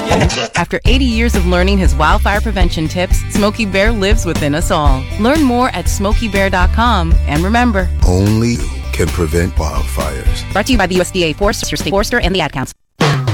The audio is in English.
After 80 years of learning his wildfire prevention tips, Smokey Bear lives within us all. Learn more at SmokeyBear.com. And remember, only you can prevent wildfires. Brought to you by the USDA, Forester, and the Ad Council.